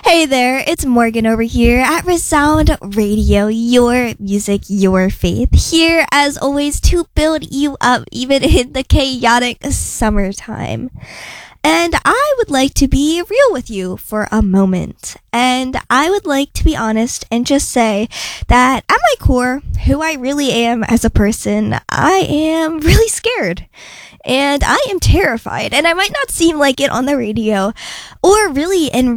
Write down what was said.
Hey there, it's Morgan over here at Resound Radio, your music, your faith. Here, as always, to build you up even in the chaotic summertime. And I would like to be real with you for a moment. And I would like to be honest and just say that at my core, who I really am as a person, I am really scared. And I am terrified. And I might not seem like it on the radio or really in